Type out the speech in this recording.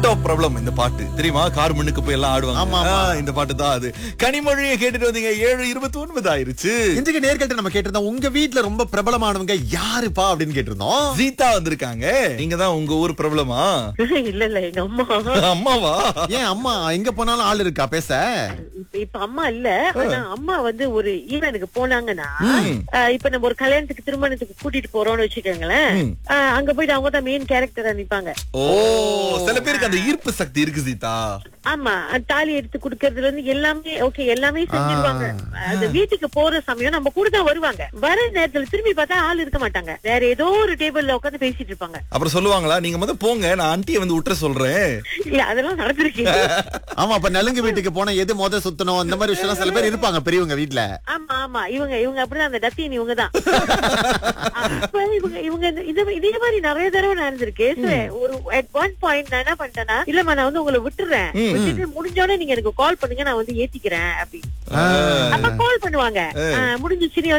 Of problem இந்த பாட்டு தெரியுமா? கார் முன்னுக்கு போய் எல்லாம் ஆமா, ஆடுவாங்க. ஆமா. இந்த பாட்டு தான் அது. கனிமொழியை கேட்டுட்டு வந்தீங்க. 7:29 ஆயிருச்சு. இன்றைக்கு நேர்கள்ட்ட நம்ம கேட்டிருந்தோம், உங்க வீட்ல ரொம்ப பிரபலமானவங்க யாருப்பா அப்படின்னு கேட்டிருந்தோம். சீதா வந்திருக்காங்க. நீங்க தான் உங்க ஊர் பிரபலமா? இல்ல இல்ல எங்க அம்மா. அம்மாவா? ஏன் அம்மா எங்க போனாலும் ஆள் இருக்கா பேச? இப்ப அம்மா இல்ல. ஆனா அம்மா வந்து ஒரு ஈவென்ட்க்கு போனாங்கன்னா, இப்ப நம்ம ஒரு கல்யாணத்துக்கு திருமணத்துக்கு கூட்டிட்டு போறோம்னு வச்சுக்கோங்களேன், அங்க போயிட்டு அவங்க தான் மெயின் கேரக்டரா நிப்பாங்க. ஓ, சில பேருக்கு அந்த ஈர்ப்பு சக்தி இருக்கு சீதா. ஆமா, தாலி எடுத்து குடுக்கறதுல இருந்து எல்லாமே ஓகே, எல்லாமே செஞ்சிருவாங்க. அந்த வீட்டுக்கு போற சமயம் நம்ம கூட தான் வருவாங்க. வர நேரத்துல திரும்பி பார்த்தா ஆள் இருக்க மாட்டாங்க. வேற ஏதோ ஒரு டேபிள்ல உட்காந்து பேசிட்டு இருப்பாங்க. அப்புறம் சொல்லுவாங்களா, நீங்க முதல்ல போங்க, நான் ஆண்டியை வந்து விட்டுற சொல்றேன். இல்ல, அதெல்லாம் நடந்திருக்கு. ஆமா, அப்ப நலுங்கு வீட்டுக்கு போன எது சுத்தணும் இந்த மாதிரி விஷயம் சில பேர் இருப்பாங்க பெரியவங்க வீட்ல. ஆமா ஆமா, இவங்க அப்படிதான், அந்த டத்தின் இவங்க தான். அப்ப இவங்க இதே மாதிரி நிறைய தடவை நடந்திருக்கு. ஒரு அட் ஒன் பாயிண்ட் நான் என்ன பண்ணிட்டேன்னா, இல்லம்மா நான் வந்து உங்களை விட்டுறேன், விட்டுட்டு முடிஞ்சோடனே நீங்க எனக்கு கால் பண்ணுங்க, நான் வந்து ஏத்திக்கிறேன் அப்படி. அப்ப கால் பண்ணுவாங்க. முடிஞ்சிச்சு,